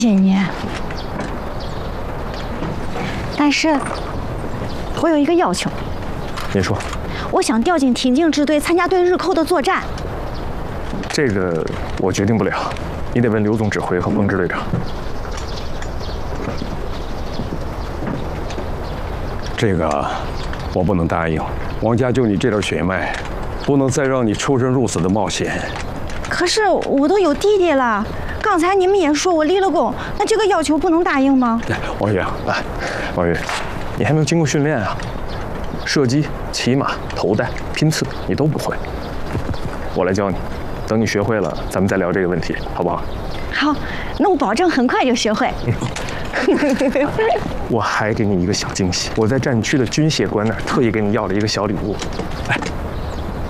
谢你。但是，我有一个要求。 你说。 我想调进挺进支队参加对日寇的作战。 这个我决定不了，你得问刘总指挥和风支队长。 这个我不能答应。王家就你这点血脉，不能再让你出生入死的冒险。 可是我都有弟弟了，刚才你们也说我立了功，那这个要求不能答应吗？ 王宇，王宇，你还没有经过训练啊，射击、骑马、投弹、拼刺你都不会，我来教你。等你学会了，咱们再聊这个问题，好不好？ 好，那我保证很快就学会。 我还给你一个小惊喜，我在战区的军械官那儿特意给你要了一个小礼物，来。